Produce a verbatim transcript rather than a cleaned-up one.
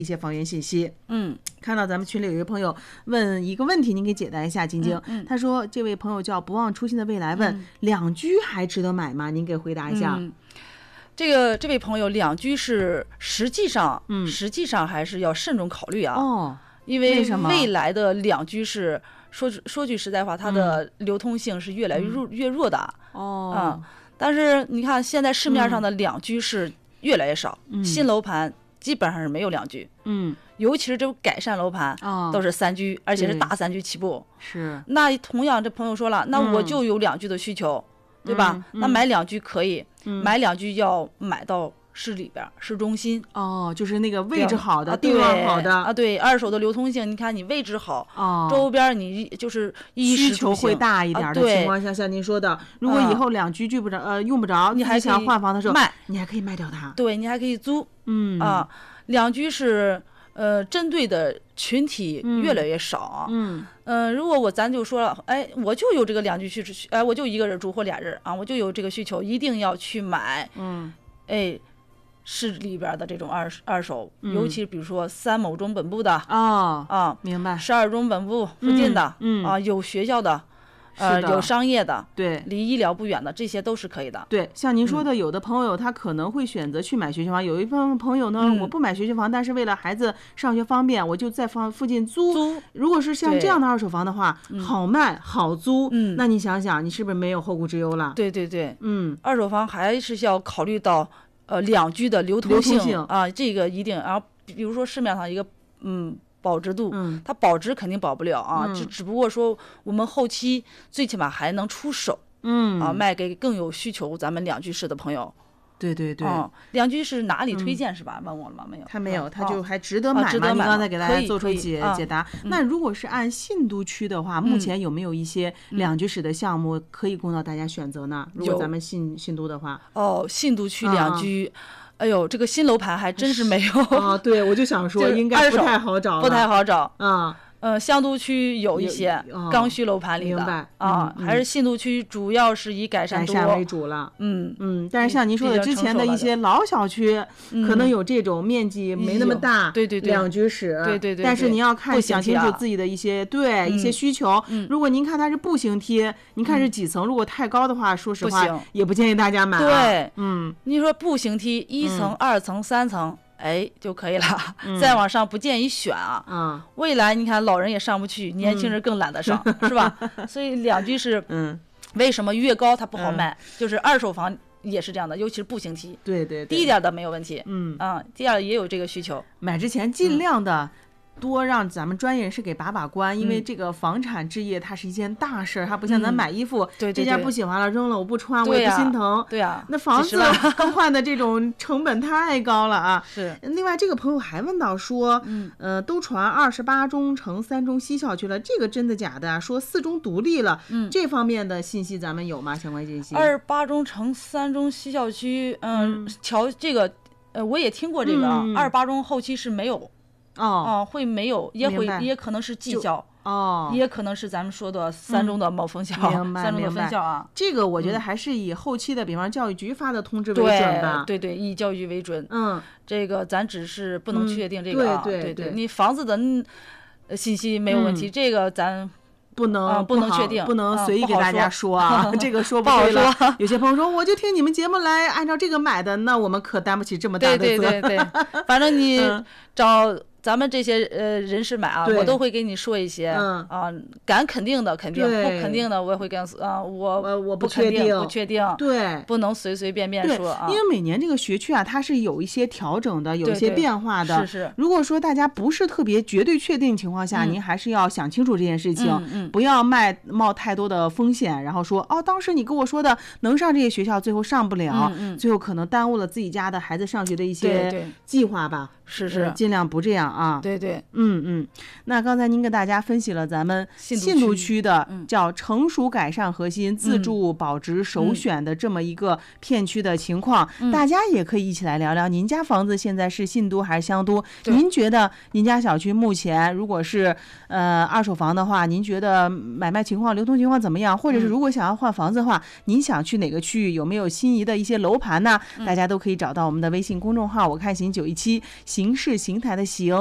一些房源信息。 嗯， 看到咱们群里有一个朋友问一个问题，您给解答一下，晶晶。 嗯嗯、 他说这位朋友叫不忘初心的未来问、嗯、两居还值得买吗？您给回答一下。 嗯，这个这位朋友两居是实际上、 嗯、 实际上还是要慎重考虑啊。 哦， 因为未来的两居是说说句实在话，它的流通性是越来越弱、嗯、越弱的。 哦， 嗯，但是你看现在市面上的两居是越来越少， 嗯、 新楼盘基本上是没有两居。 嗯， 尤其是这种改善楼盘， 哦、 都是三居，而且是大三居起步。 是。 那同样，这朋友说了，那我就有两居的需求，嗯、对吧？ 嗯、 那买两居可以， 嗯、 买两居要买到市里边，市中心。 哦，就是那个位置好的，地段好的啊，对，二手的流通性，你看你位置好， 哦， 周边你就是衣食需求会大一点的情况下， 啊、 像您说的，如果以后两居居不着，呃，用不着， 你还想换房的时候卖， 你还可以卖掉它。 对，你还可以租。 嗯啊，两居是呃针对的群体越来越少。 嗯嗯、呃，如果我咱就说了，哎，我就有这个两居需求，哎，我就一个人住或俩人啊，我就有这个需求，一定要去买。 嗯， 哎。市里边的这种二二手， 嗯、 尤其比如说三某中本部的哦啊， 明白， 十二中本部附近的， 嗯, 嗯啊，有学校的，呃，有商业的， 对， 离医疗不远的，这些都是可以的。 对，像您说的，有的朋友他可能会选择去买学区房，嗯、有一部分朋友呢， 嗯、 我不买学区房，但是为了孩子上学方便，我就在房附近租。 租， 如果是像这样的二手房的话，好卖好租， 嗯， 那你想想，你是不是没有后顾之忧了？ 对对对， 嗯， 二手房还是要考虑到。呃，两居的流通性, 流通性啊，这个一定。然后，比如说市面上一个嗯保值度， 嗯， 它保值肯定保不了啊， 嗯、 只只不过说我们后期最起码还能出手， 嗯啊，卖给更有需求咱们两居室的朋友。 对对对， 嗯，两居室哪里推荐是吧？嗯、问我了吗？没有， 他没有，他就还值得买嘛。 啊、 您刚才给大家做出解解答。 嗯、 那如果是按信都区的话， 嗯、 目前有没有一些两居室的项目可以供到大家选择呢？ 嗯、 如果咱们信信都的话， 哦，信都区两居。嗯哎呦，这个新楼盘还真是没有啊！对，我就想说，应该不太好找， 不太好找啊。 呃，湘都区有一些刚需楼盘里的、 哦、 啊、 嗯， 还是信都区主要是以改善多改善为主了。 嗯嗯，但是像您说的，之前的一些老小区， 嗯、 可能有这种面积没那么大， 对对对， 两居室， 对对 对, 对。 但是您要看想清楚啊、 自己的一些对、 嗯、 一些需求、 嗯。 如果您看它是步行梯，您看是几层， 嗯、 如果太高的话，说实话不也不建议大家买、啊。 对， 嗯， 你说步行梯一层、 嗯、 二层、三层。哎，就可以了、 嗯， 再往上不建议选啊。 嗯， 未来你看老人也上不去，年轻人更懒得上， 嗯、 是吧？所以两居室， 嗯， 为什么越高它不好卖？ 嗯、 就是二手房也是这样的，尤其是步行梯， 对对对， 低一点的没有问题。 嗯啊，低点也有这个需求。 买之前尽量的。嗯多让咱们专业人士给把把关，因为这个房产置业它是一件大事儿，它不像咱买衣服， 对对对， 这件不喜欢了扔了我不穿， 我也不心疼。 对呀， 那房子更换的这种成本太高了啊。 是。 另外，这个朋友还问到说， 嗯， 呃，都传二十八中成三中西校区了，这个真的假的？说四中独立了， 嗯， 这方面的信息咱们有吗？相关信息？ 二十八中成三中西校区，嗯，瞧、嗯、这个，呃，我也听过这个，二十八中后期是没有。 哦、 呃，会没有，也会也可能是技校哦， 也可能是咱们说的三中的某分校， 嗯、 三中的分校啊。 这个我觉得还是以后期的，嗯、比方教育局发的通知为准吧。 对对对，以教育局为准。 嗯， 这个咱只是不能确定这个啊。 嗯、对对对， 你房子的信息没有问题， 嗯、 这个咱。 不能、 啊、不能确定， 不能随意给大家说啊， 嗯、 这个说不对了。有些朋友说，我就听你们节目来按照这个买的，那我们可担不起这么大的责。 对对对对，反正你找咱们这些呃人士买啊，我都会给你说一些， 嗯啊，敢肯定的肯定，不肯定的我也会跟啊，我我我不确定， 不确定， 对， 不能随随便便说啊。 因为每年这个学区啊，它是有一些调整的，有一些变化的。 是是。 如果说大家不是特别绝对确定情况下， 嗯、 您还是要想清楚这件事情， 嗯嗯、 不要卖冒太多的风险，然后说哦，当时你跟我说的能上这些学校，最后上不了， 嗯嗯、 最后可能耽误了自己家的孩子上学的一些计划吧。 是是、 呃，尽量不这样啊。 对对。 嗯嗯，那刚才您给大家分析了咱们信都区的叫成熟改善核心、嗯、自住保值首选的这么一个片区的情况、嗯，大家也可以一起来聊聊，您家房子现在是信都还是湘都？您觉得您家小区目前如果是呃二手房的话，您觉得买卖情况、流通情况怎么样？或者是如果想要换房子的话，嗯、您想去哪个区域？有没有心仪的一些楼盘呢？嗯、大家都可以找到我们的微信公众号，我看行九一七行。 形式形态的形。